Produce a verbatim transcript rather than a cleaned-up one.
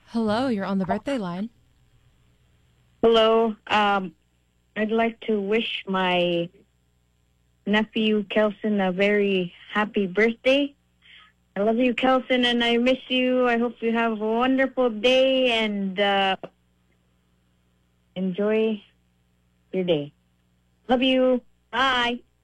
Hello, you're on the birthday line. Hello. Um, I'd like to wish my nephew Kelson a very happy birthday. I love you, Kelson, and I miss you. I hope you have a wonderful day and uh, enjoy your day. Love you. Bye.